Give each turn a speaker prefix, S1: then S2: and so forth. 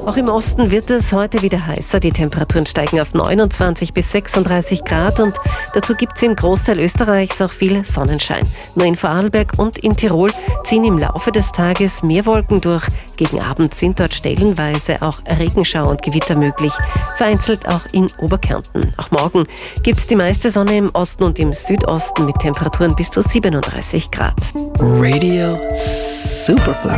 S1: Auch im Osten wird es heute wieder heißer. Die Temperaturen steigen auf 29 bis 36 Grad und dazu gibt es im Großteil Österreichs auch viel Sonnenschein. Nur in Vorarlberg und in Tirol ziehen im Laufe des Tages mehr Wolken durch. Gegen Abend sind dort stellenweise auch Regenschauer und Gewitter möglich, vereinzelt auch in Oberkärnten. Auch morgen gibt es die meiste Sonne im Osten und im Südosten mit Temperaturen bis zu 37 Grad.
S2: Radio Superfly.